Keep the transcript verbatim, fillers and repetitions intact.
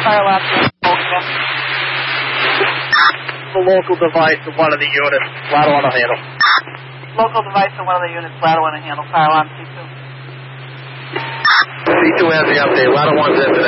fire alarm. The local device to one of the units. Ladder on a handle. Local device to one of the units. Ladder on a handle. Fire alarm C two. C two has the update. Ladder one's in today.